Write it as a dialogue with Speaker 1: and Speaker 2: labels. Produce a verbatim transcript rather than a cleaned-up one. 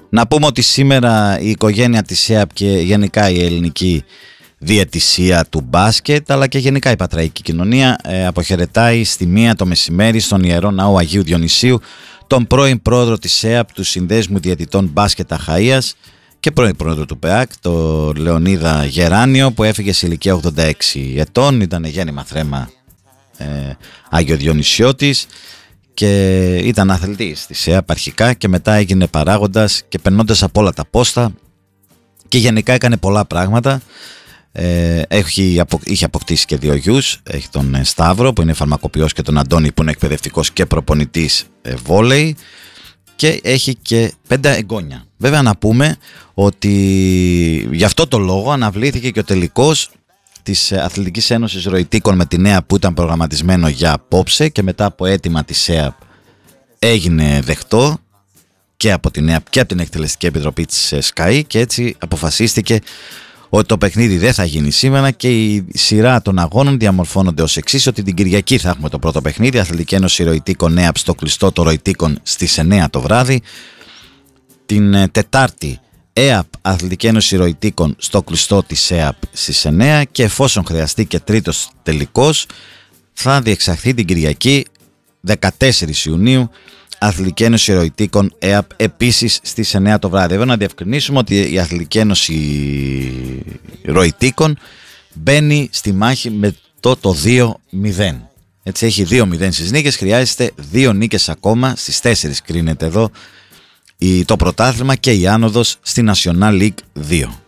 Speaker 1: Να πούμε ότι σήμερα η οικογένεια της ΕΑΠ και γενικά η ελληνική διαιτησία του μπάσκετ, αλλά και γενικά η πατραϊκή κοινωνία, ε, αποχαιρετάει στη μία το μεσημέρι στον Ιερό Ναό Αγίου Διονυσίου τον πρώην πρόεδρο της ΕΑΠ, του Συνδέσμου Διαιτητών Μπάσκετ Αχαΐας, και πρώην πρόεδρο του ΠΕΑΚ, το Λεωνίδα Γεράνιο, που έφυγε σε ηλικία ογδόντα έξι ετών. Ήταν γέννημα θρέμα ε, Άγιο Διονυσιώτης και ήταν αθλητής της ΕΑΠ αρχικά και μετά έγινε παράγοντας και περνώντας από όλα τα πόστα και γενικά έκανε πολλά πράγματα. Ε, έχει, είχε αποκτήσει και δύο γιους. Έχει τον Σταύρο που είναι φαρμακοποιός και τον Αντώνη που είναι εκπαιδευτικός και προπονητής ε, βόλεϊ, και έχει και πέντε εγγόνια. Βέβαια να πούμε ότι γι' αυτό το λόγο αναβλήθηκε και ο τελικός της Αθλητικής Ένωσης Ροητίκων με την ΕΑΠ που ήταν προγραμματισμένο για απόψε, και μετά από αίτημα της ΕΑΠ έγινε δεκτό και από την ΕΑΠ και από την Εκτελεστική Επιτροπή της ΣΚΑΗ, και έτσι αποφασίστηκε ότι το παιχνίδι δεν θα γίνει σήμερα και η σειρά των αγώνων διαμορφώνονται ως εξής: ότι την Κυριακή θα έχουμε το πρώτο παιχνίδι, Αθλητική Ένωση Ροητίκων ΕΑΠ στο κλειστό των Ροητίκων στις εννιά το βράδυ. Την Τετάρτη ΕΑΠ Αθλητική Ένωση Ροητίκων στο κλειστό της ΕΑΠ στις εννιά, και εφόσον χρειαστεί και τρίτος τελικός θα διεξαχθεί την Κυριακή δεκατέσσερις Ιουνίου Αθλητική Ένωση Ροητίκων ΕΑΠ επίσης στις εννιά το βράδυ. Βέβαια να διευκρινίσουμε ότι η Αθλητική Ένωση Ροητίκων μπαίνει στη μάχη με το, το δύο μηδέν. Έτσι έχει δύο μηδέν στις νίκες, χρειάζεται δύο νίκες ακόμα, στις τέσσερις κρίνεται εδώ το πρωτάθλημα και η άνοδος στη National League δύο.